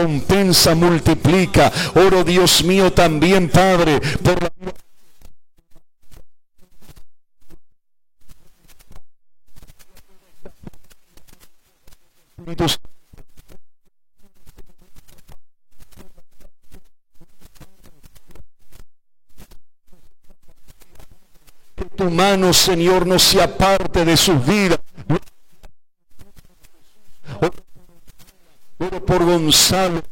recompensa multiplica. Oro, Dios mío, también, Padre, por la Espíritu Santo. Que tu mano, Señor, no se aparte de sus vidas. Oro por Gonzalo,